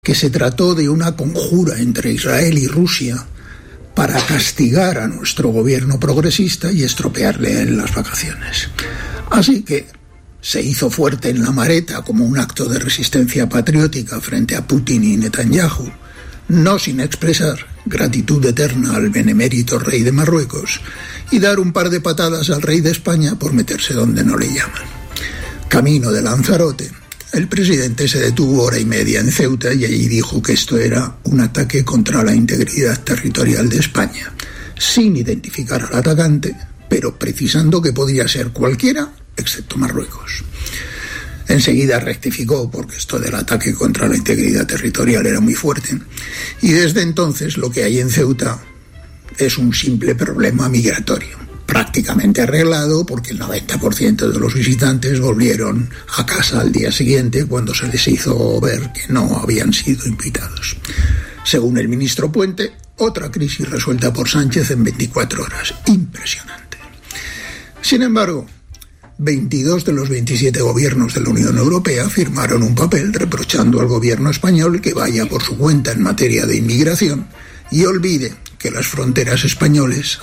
que se trató de una conjura entre Israel y Rusia para castigar a nuestro gobierno progresista y estropearle en las vacaciones. Así que se hizo fuerte en la Mareta como un acto de resistencia patriótica frente a Putin y Netanyahu, no sin expresar gratitud eterna al benemérito rey de Marruecos y dar un par de patadas al rey de España por meterse donde no le llaman. Camino de Lanzarote, el presidente se detuvo hora y media en Ceuta y allí dijo que esto era un ataque contra la integridad territorial de España, sin identificar al atacante, pero precisando que podía ser cualquiera excepto Marruecos. Enseguida rectificó, porque esto del ataque contra la integridad territorial era muy fuerte, y desde entonces lo que hay en Ceuta es un simple problema migratorio, prácticamente arreglado porque el 90% de los visitantes volvieron a casa al día siguiente cuando se les hizo ver que no habían sido invitados. Según el ministro Puente, otra crisis resuelta por Sánchez en 24 horas. Impresionante. Sin embargo, 22 de los 27 gobiernos de la Unión Europea firmaron un papel reprochando al gobierno español que vaya por su cuenta en materia de inmigración y olvide que las fronteras españolas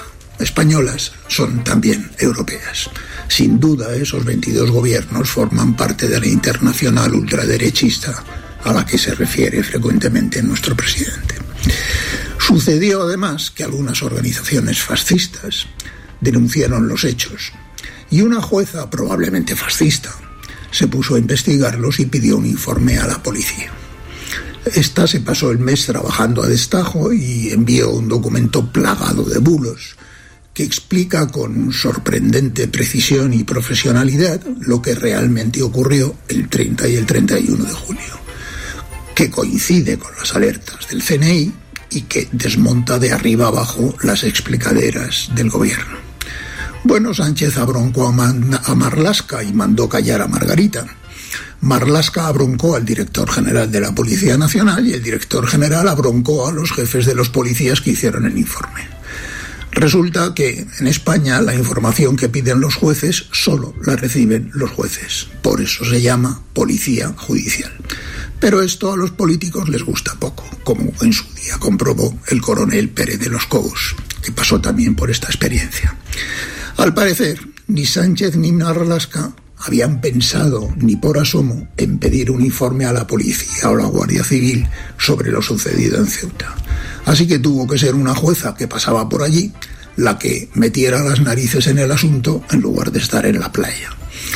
son también europeas. Sin duda, esos 22 gobiernos forman parte de la internacional ultraderechista a la que se refiere frecuentemente nuestro presidente. Sucedió además que algunas organizaciones fascistas denunciaron los hechos y una jueza, probablemente fascista, se puso a investigarlos y pidió un informe a la policía. Esta se pasó el mes trabajando a destajo y envió un documento plagado de bulos que explica con sorprendente precisión y profesionalidad lo que realmente ocurrió el 30 y el 31 de julio, que coincide con las alertas del CNI y que desmonta de arriba abajo las explicaderas del gobierno. Bueno, Sánchez abroncó a Marlaska y mandó callar a Margarita. Marlaska abroncó al director general de la Policía Nacional y el director general abroncó a los jefes de los policías que hicieron el informe. Resulta que en España la información que piden los jueces solo la reciben los jueces. Por eso se llama policía judicial. Pero esto a los políticos les gusta poco, como en su día comprobó el coronel Pérez de los Cobos, que pasó también por esta experiencia. Al parecer, ni Sánchez ni Marlaska habían pensado ni por asomo en pedir un informe a la policía o la Guardia Civil sobre lo sucedido en Ceuta. Así que tuvo que ser una jueza que pasaba por allí la que metiera las narices en el asunto en lugar de estar en la playa.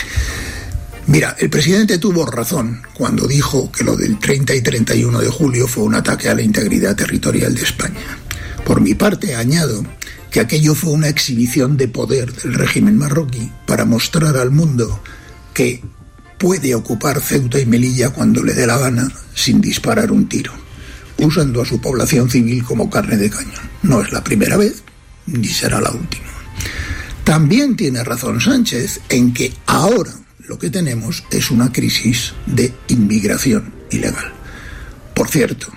Mira, el presidente tuvo razón cuando dijo que lo del 30 y 31 de julio fue un ataque a la integridad territorial de España. Por mi parte, añado que aquello fue una exhibición de poder del régimen marroquí para mostrar al mundo que puede ocupar Ceuta y Melilla cuando le dé la gana sin disparar un tiro, usando a su población civil como carne de cañón. No es la primera vez, ni será la última. También tiene razón Sánchez en que ahora lo que tenemos es una crisis de inmigración ilegal. Por cierto,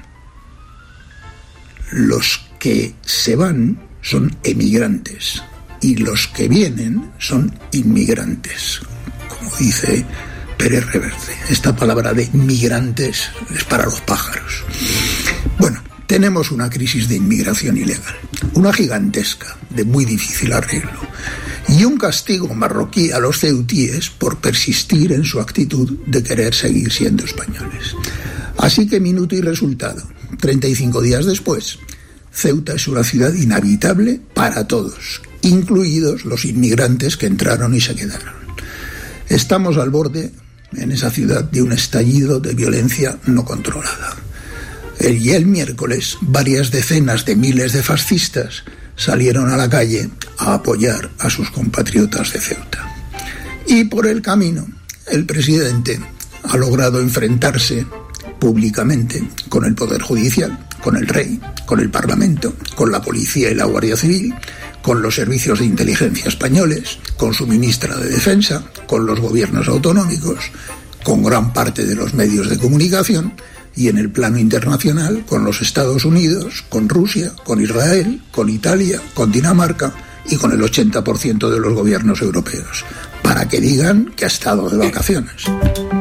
los que se van son emigrantes y los que vienen son inmigrantes, como dice Pérez Reverte. Esta palabra de migrantes es para los pájaros. Bueno, tenemos una crisis de inmigración ilegal, una gigantesca, de muy difícil arreglo, y un castigo marroquí a los ceutíes por persistir en su actitud de querer seguir siendo españoles. Así que minuto y resultado. 35 días después, Ceuta es una ciudad inhabitable para todos, incluidos los inmigrantes que entraron y se quedaron. Estamos al borde, en esa ciudad, de un estallido de violencia no controlada. El miércoles, varias decenas de miles de fascistas salieron a la calle a apoyar a sus compatriotas de Ceuta. Y por el camino, el presidente ha logrado enfrentarse públicamente con el Poder Judicial, con el rey, con el Parlamento, con la policía y la Guardia Civil, con los servicios de inteligencia españoles, con su ministra de Defensa, con los gobiernos autonómicos, con gran parte de los medios de comunicación y en el plano internacional con los Estados Unidos, con Rusia, con Israel, con Italia, con Dinamarca y con el 80% de los gobiernos europeos, para que digan que ha estado de vacaciones.